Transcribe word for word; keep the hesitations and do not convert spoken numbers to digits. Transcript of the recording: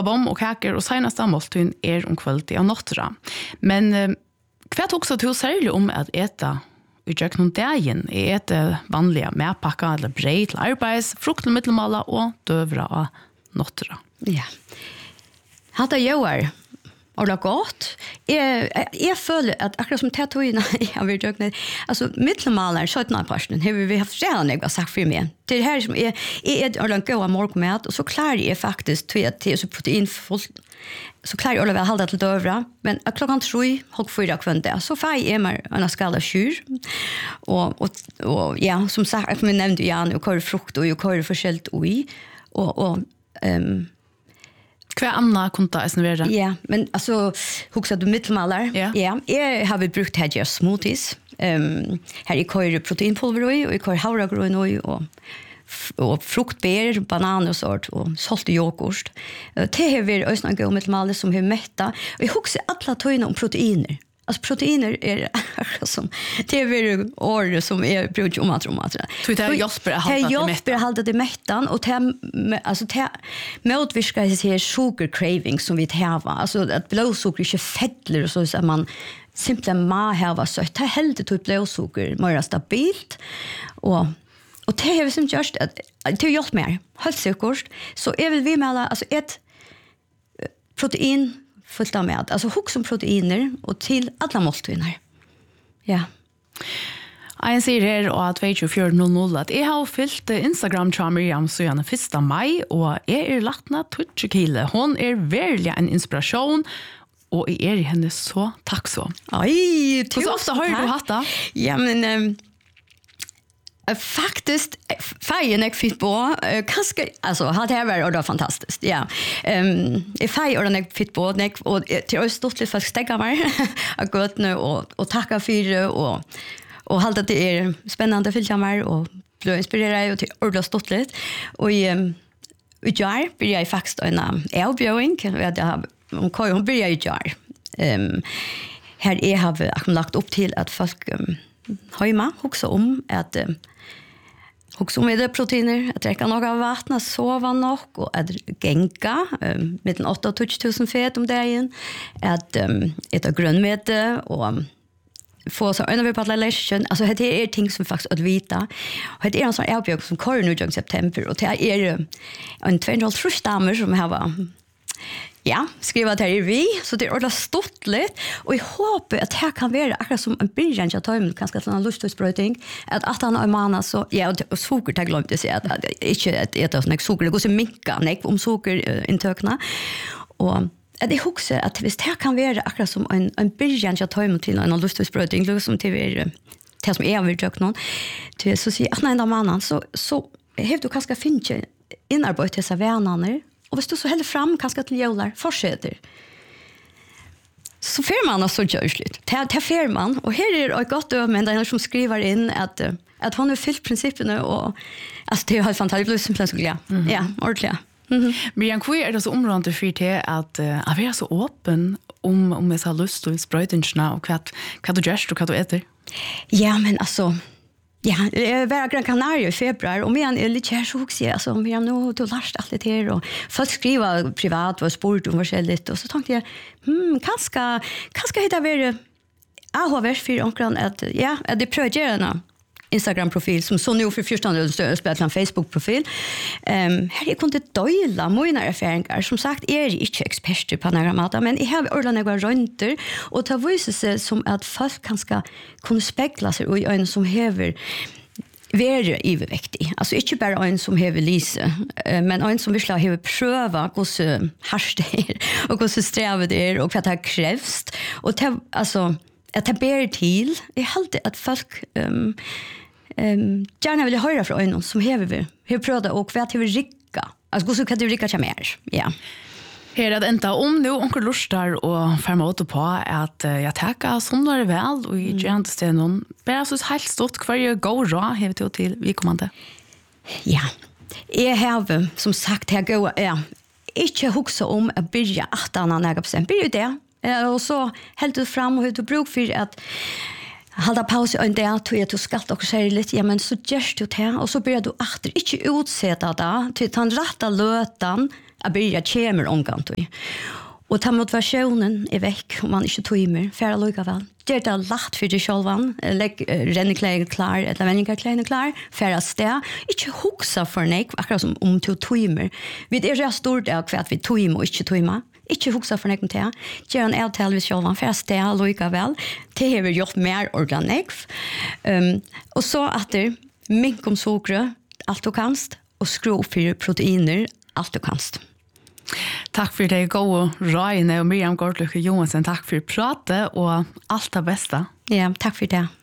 vom och kakor och senaste måltiden är om kvällen och nattra. Men eh, kvart också till särskilt om att äta utjøk noen dagen er et vanlige medpakker eller brei til arbeids, frukt til middelmåla og døvra og nottera. Ja. Hatt det gjør og det er godt. Jeg, jeg, jeg føler at akkurat som tetoina jeg vil gjøre, altså middelmåla er syttende personen, har vi haft redan jeg har sagt for meg. Det her som er, jeg er en god morgenmat, og så klarer jeg faktisk til at det er så proteinfullt, så klarer jeg å holde til døvra, men klokken tre, halv fyra kvønte, så får jeg meg en skala kyr, og, og, og ja, som sagt, som jeg nevnte igjen, jeg kører frukt, og jeg kører forskjellt ui, og, og um, hva anna kunta er snøvere? Ja, men altså, huksa du middelmaler? Ja. Ja, jeg har brukt her gjør smoothies. Um, her jeg kører proteinpulver ui, og jeg kører havregrøn ui, og og frukt, bær, banan og sånt, og salt og yoghurt. Det har vært også noen middelmaler som har metta, og jeg husker alle tøyene om proteiner. Alltså proteiner är som det är år som är brukt om att om att. Så det är hjälper att hålla det mättan. Det hålla det mättan och det alltså det motvirkar det här sugar craving som vi har. Alltså att blodsocker inte fettler och så så man simpelthen må ha så det helt typ blodsocker mer stabilt och och det är som just att det hjälper mer. Helt säkert så är väl vi med alltså ett protein fullt av med. Alltså hux som proteiner och till alla måltider. Ja. Jeg sier her og at tjuefire noll noll at jeg har fyllt Instagram til Miriam Søjane første mai, og jeg er lattna tjuetre kilo. Hon er virkelig en inspiration, og jeg er henne så takk så. Oj, tusen så ofta har du hatt det? Ja, men um, faktiskt färgen jag fick på kanske alltså hade det varit då fantastiskt. Ja. Ehm i färg och jag fick på det och till öst stort lite för stäcka mig. Jag går nu och och tacka för det och och hålla det är spännande för mig och bli inspirerad och till ordla stort lite och i i jar blir jag faktiskt en erbjudning vad det har om kan hon blir i jar. Ehm här är har vi lagt upp till att folk hemma också om att också med det proteiner, att dricka några vatten, sova nog och att gänga um, med åtta tusen fet om dagen, att um, äta grönmete och få så en överpallation. Alltså det är ting som faktiskt att vita. Och det är en sån erbjudning som kommer nu i september och det är en tvåhundratre damer som har ja, skriva det här i vi, så det är ordentligt stort lite. Och jag hoppas att det här kan vara akkurat som en början jag tar med ganska till en lustspröjning. Att att han har mana så, ja, och socker det glömde jag säga. Att inte att äta sån här socker, det går så mycket nej, om sockerintökna. Och att det också att visst det här kan vara akkurat som en, en början jag tar med till en lustspröjning. Liksom till er, det som är vill tök någon. Till så säger att nej, mannen så, så har du kanske finna inarbete till sig vänner. Och hvis du så heller fram kanske till jular fortsätter. Så får man så görsligt. Det det får man och här är det gott över men den som skriver in att att hon har fyllt principerna och alltså det är helt fantastiskt som plötsligt ja. Mm-hmm. Ja, ordentligt. Mhm. Men hur är det så områdande för det att att vara så öppen om om jag har lust att spröjtingsna och vad vad du gör och vad du äter? Ja, men alltså ja, jag var Gran Canaria i februari och men är lite här så också alltså om jag nu då lärt allt det här och folk skriva privat och sport och forskjelligt och så tänkte jag hm kanske kanske hitta vara jag har värt för onkran att ja, det projekterna Instagram-profil som så nu för fjorton spelar en Facebook-profil. Ehm här jag kunde dela mina erfarenheter. Som sagt är jag inte expert på några mat, men jag har ordentligt några röntor och det visar sig som att folk kanske kunna spegla sig och en som häver vara överviktig. Alltså inte bara en som häver lise, men en som vill ha pröva hur så harst det är och hur så strävar det är och vad det krävs. Och det, alltså att det ber till är helt att folk um, um, gärna vill höra från någon som häver hur pröva och vad det vill ricka. Alltså hur så kan det ricka till mer. Ja. Her er det enda om nu onkel lustar og ferma åter på at uh, jeg takker sånn vel og i gjerne sted noen bare så helt stort hver jeg går ra hever til til vi kommande. Ja, jeg har som sagt jeg går ja, ikke hukse om å byrja at han har nægget bestemt. Byrja det. Uh, og så helt ut fram og ut og bruk for at halda pause en dag, tog jeg til skatt og særligt, ja, men så gjørs du det, og så blir du atter, ikke utseta da, til den rette løten, jeg blir kjemer omgang til. Og ta motivasjonen er vekk, om man ikke tøymer, for å lukke vel. Det er det lagt for deg selv, legg renneklærne klar, eller venningerklærne klar, for å sted. Ikke huksa for deg, akkurat som om du tøymer. Vi er så stort av hva vi tøymer og ikke tøymer. Ikke huksa for deg om det. Gjør en avtale ved selv, for å sted, lukke vel. Det har vi gjort mer organik. Um, og så at det mink om sukre, alt du kanst, og skru opp for proteiner, alt du kanst. Takk for det gode Røyne og Miriam Gårdlykke Johansen. Takk for pratet og alt det beste. Ja, takk for det.